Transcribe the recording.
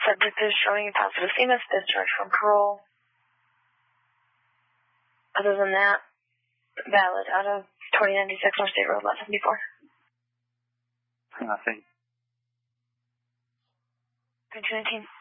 Subject is showing a positive CMS discharge from parole. Other than that, valid out of 2096 North State Road, Lot 74. Thank you. 2019.